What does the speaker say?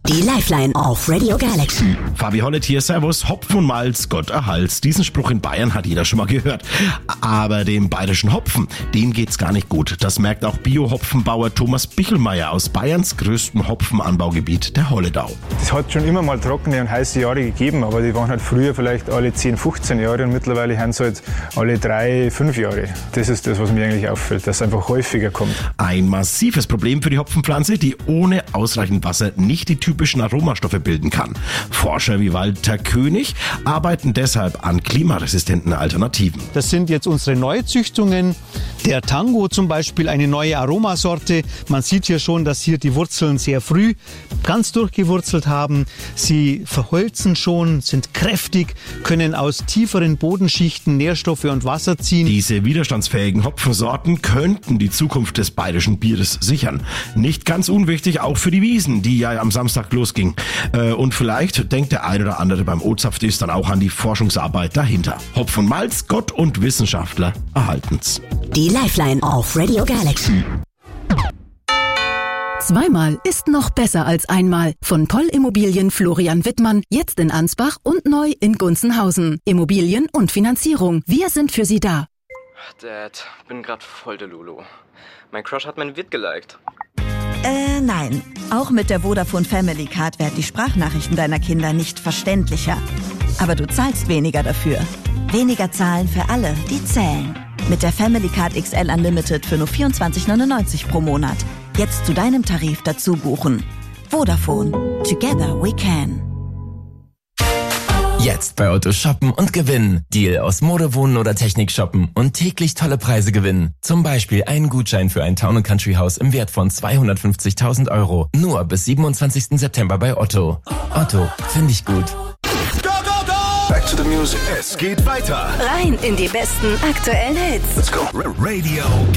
Die Lifeline auf Radio Galaxy. Fabi Hollett hier, Servus, Hopfen und Malz, Gott erhalt's. Diesen Spruch in Bayern hat jeder schon mal gehört. Aber dem bayerischen Hopfen, dem geht's gar nicht gut. Das merkt auch Bio-Hopfenbauer Thomas Bichelmeier aus Bayerns größtem Hopfenanbaugebiet, der Holledau. Es hat schon immer mal trockene und heiße Jahre gegeben, aber die waren halt früher vielleicht alle 10, 15 Jahre und mittlerweile haben sie halt alle 3, 5 Jahre. Das ist das, was mir eigentlich auffällt, dass es einfach häufiger kommt. Ein massives Problem für die Hopfenpflanze, die ohne ausreichend Wasser nicht die typischen Aromastoffe bilden kann. Forscher wie Walter König arbeiten deshalb an klimaresistenten Alternativen. Das sind jetzt unsere Neuzüchtungen. Der Tango zum Beispiel, eine neue Aromasorte. Man sieht hier schon, dass hier die Wurzeln sehr früh ganz durchgewurzelt haben. Sie verholzen schon, sind kräftig, können aus tieferen Bodenschichten Nährstoffe und Wasser ziehen. Diese widerstandsfähigen Hopfensorten könnten die Zukunft des bayerischen Bieres sichern. Nicht ganz unwichtig auch für die Wiesn, die ja am Samstag losging. Und vielleicht denkt der ein oder andere beim O-Zapfdienst dann auch an die Forschungsarbeit dahinter. Hopfen und Malz, Gott und Wissenschaftler erhalten's. Die Lifeline auf Radio Galaxy. Zweimal ist noch besser als einmal. Von Poll Immobilien Florian Wittmann, jetzt in Ansbach und neu in Gunzenhausen. Immobilien und Finanzierung. Wir sind für Sie da. Dad, bin grad voll der Lulu. Mein Crush hat mein Vid geliked. Nein. Auch mit der Vodafone Family Card werden die Sprachnachrichten deiner Kinder nicht verständlicher. Aber du zahlst weniger dafür. Weniger zahlen für alle, die zählen. Mit der Family Card XL Unlimited für nur 24,99 pro Monat. Jetzt zu deinem Tarif dazu buchen. Vodafone. Together we can. Jetzt bei Otto shoppen und gewinnen. Deal aus Mode, Wohnen oder Technik shoppen und täglich tolle Preise gewinnen. Zum Beispiel einen Gutschein für ein Town & Country Haus im Wert von 250.000 €. Nur bis 27. September bei Otto. Otto, finde ich gut. Back to the music. Es geht weiter. Rein in die besten aktuellen Hits. Let's go. Radio